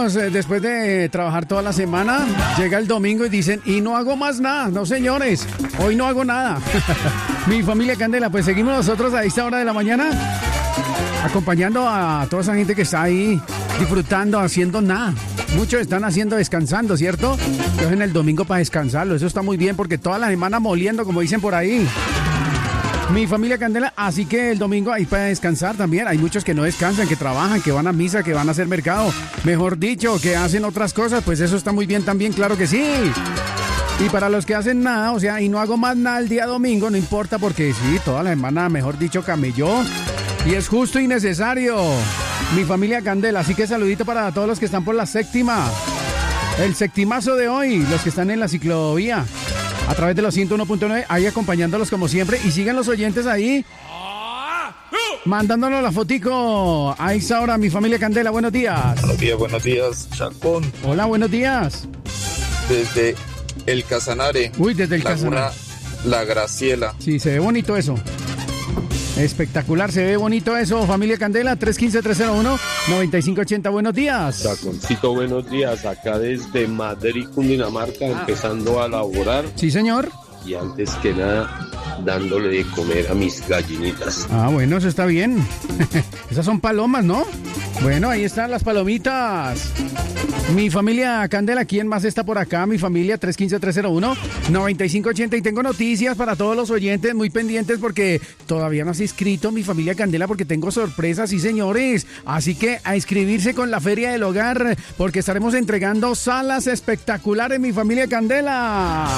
Muchos después de trabajar toda la semana, llega el domingo y dicen, y no hago más nada. No, señores, hoy no hago nada. Mi familia Candela, pues seguimos nosotros a esta hora de la mañana, acompañando a toda esa gente que está ahí disfrutando, haciendo nada. Muchos están haciendo descansando, ¿cierto? Cogen el domingo para descansarlo. Eso está muy bien porque toda la semana moliendo, como dicen por ahí. Mi familia Candela, así que el domingo ahí para descansar también. Hay muchos que no descansan, que trabajan, que van a misa, que van a hacer mercado. Mejor dicho, que hacen otras cosas, pues eso está muy bien también, claro que sí. Y para los que hacen nada, o sea, y no hago más nada el día domingo, no importa porque sí, toda la semana, mejor dicho, camelló. Y es justo y necesario. Mi familia Candela, así que saludito para todos los que están por la séptima. El septimazo de hoy, los que están en la ciclovía. A través de los 101.9, ahí acompañándolos como siempre. Y sigan los oyentes ahí, mandándonos la fotico. A esa hora, mi familia Candela, buenos días. Buenos días, Chacón. Hola, buenos días. Desde el Casanare. Uy, desde el Casanare. La Graciela. Sí, se ve bonito eso. Espectacular, se ve bonito eso, familia Candela, 315-301-9580, buenos días. Chaconcito, buenos días, acá desde Madrid, Cundinamarca, empezando a laborar. Sí, señor. Y antes que nada, dándole de comer a mis gallinitas. Ah, bueno, eso está bien. Esas son palomas, ¿no? Bueno, ahí están las palomitas. Mi familia Candela, ¿quién más está por acá? Mi familia 315-301-9580 y tengo noticias para todos los oyentes muy pendientes porque todavía no se ha inscrito mi familia Candela porque tengo sorpresas, sí señores. Así que a inscribirse con la Feria del Hogar porque estaremos entregando salas espectaculares mi familia Candela.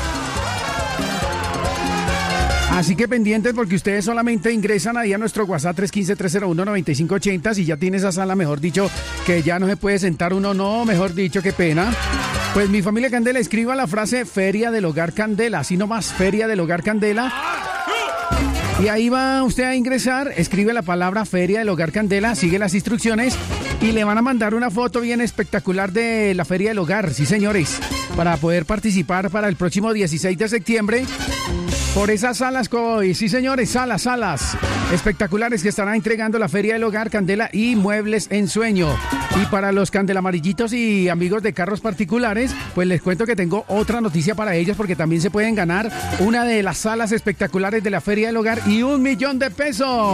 Así que pendientes porque ustedes solamente ingresan ahí a nuestro WhatsApp 315-301-9580. Si ya tiene esa sala, mejor dicho, que ya no se puede sentar uno, no, mejor dicho, qué pena. Pues mi familia Candela, escriba la frase Feria del Hogar Candela, así nomás, Feria del Hogar Candela. Y ahí va usted a ingresar, escribe la palabra Feria del Hogar Candela, sigue las instrucciones y le van a mandar una foto bien espectacular de la Feria del Hogar, sí señores, para poder participar para el próximo 16 de septiembre. Por esas salas, sí señores, salas espectaculares que estará entregando la Feria del Hogar Candela y Muebles en Sueño. Y para los candelamarillitos y amigos de carros particulares, pues les cuento que tengo otra noticia para ellos porque también se pueden ganar una de las salas espectaculares de la Feria del Hogar y $1.000.000 pesos.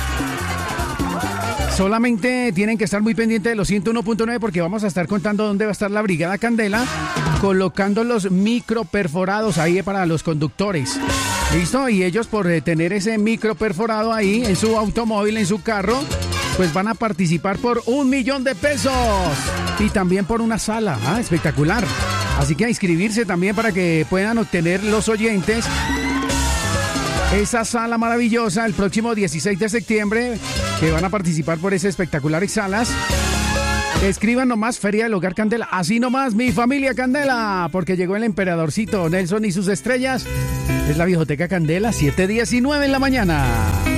Solamente tienen que estar muy pendientes de los 101.9 porque vamos a estar contando dónde va a estar la Brigada Candela colocando los microperforados ahí para los conductores. ¿Listo? Y ellos por tener ese microperforado ahí en su automóvil, en su carro, pues van a participar por $1.000.000 pesos y también por una sala. Espectacular. Así que a inscribirse también para que puedan obtener los oyentes esa sala maravillosa el próximo 16 de septiembre que van a participar por esas espectaculares salas. Escriban nomás Feria del Hogar Candela, así nomás mi familia Candela, porque llegó el emperadorcito Nelson y sus estrellas. Es la Viejoteca Candela, 7:19 en la mañana.